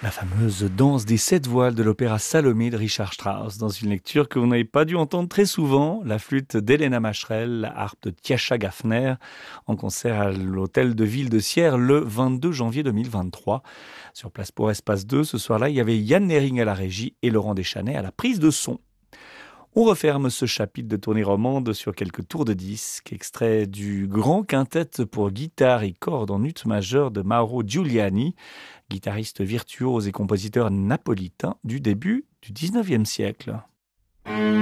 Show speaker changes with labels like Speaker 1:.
Speaker 1: La fameuse danse des 7 voiles de l'opéra Salomé de Richard Strauss, dans une lecture que vous n'avez pas dû entendre très souvent, la flûte d'Helena Macherel, la harpe de Tjascha Gaffner, en concert à l'hôtel de ville de Sierre le 22 janvier 2023. Sur place pour Espace 2, ce soir-là, il y avait Yann Nering à la régie et Laurent Deschanais à la prise de son. On referme ce chapitre de tournée romande sur quelques tours de disques, extrait du grand quintet pour guitare et cordes en ut majeur de Mauro Giuliani, guitariste virtuose et compositeur napolitain du début du 19e siècle.